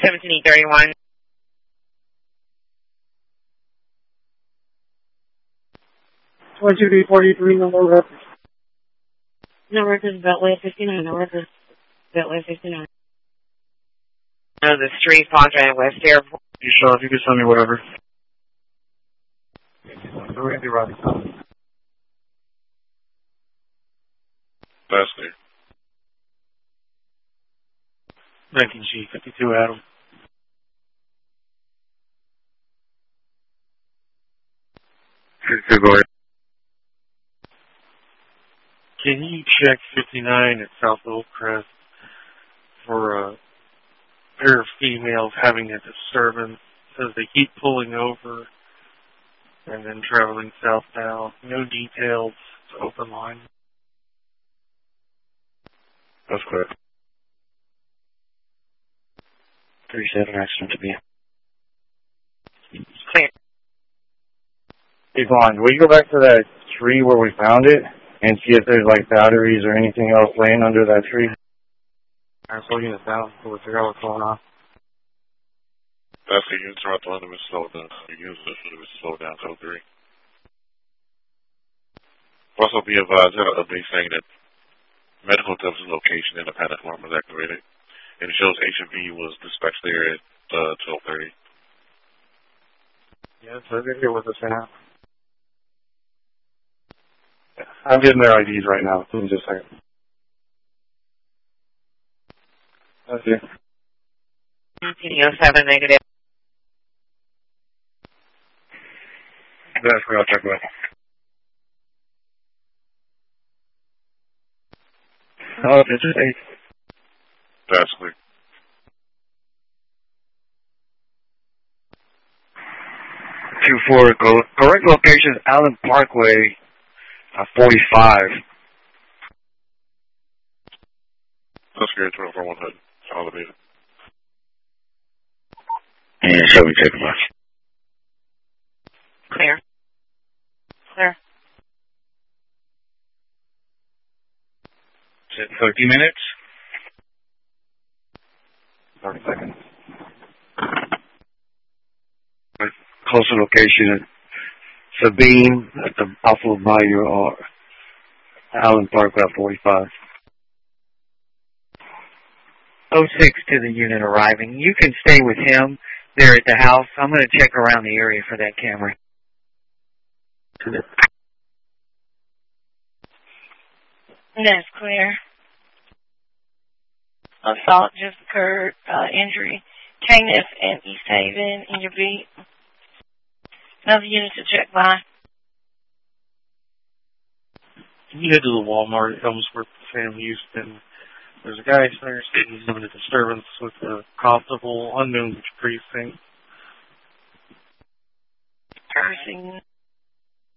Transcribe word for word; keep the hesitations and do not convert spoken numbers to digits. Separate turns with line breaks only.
seventeen thirty-one.
twenty-two D forty-three, no records.
No records, Beltway fifty-nine, no records. Beltway fifty-nine. No, the street, Ponte, West Airport.
You sure? If you could send me whatever. Randy Roddy.
That's clear.
nineteen G, fifty-two Adam.
fifty-two, go ahead.
Can you check fifty-nine at South Oakcrest for a pair of females having a disturbance? Says they keep pulling over and then traveling southbound. No details. It's open line.
That's clear.
thirty-seven accident to be.
Clear.
Hey, Vaughn, will you go back to that tree where we found it and see if there's like batteries or anything else laying under that tree?
I was looking at that to figure out what's going on.
That's the units are out the limit slow down. The units are slow down to three. Also be advised that update saying that medical tells the location and the panic alarm was activated. And it shows H and B was dispatched there at uh, twelve thirty.
Yeah, so they're here with us right now.
I'm getting their I Ds right now. Give me just a second.
Okay.
nineteen oh seven, negative.
That's where I'll check with. Oh, it's just eight.
That's clear.
Two four, go, correct location is Allen Parkway, uh, forty-five.
That's clear, twenty-four one hundred. Elevated.
And shall we take a watch?
Clear. Clear.
Is it thirty minutes?
thirty seconds.
Closer location, Sabine at the Buffalo Bayou or Allen Parkway forty-five.
oh six to the unit arriving. You can stay with him there at the house. I'm going to check around the area for that camera.
That's clear. Assault just occurred, uh, injury. Canis and East Haven in your beat. Another unit to check by.
You head to the Walmart, Elmsworth, Sam Houston. There's a guy there saying he's having a disturbance with a constable, unknown precinct.
Cursing.